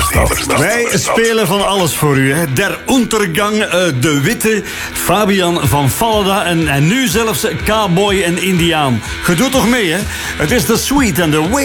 Superstad. Wij spelen van alles voor u. Hè. Der Untergang, De Witte, Fabian van Falleda en nu zelfs Cowboy en Indiaan. Je doet toch mee, hè? Het is de Sweet en de Way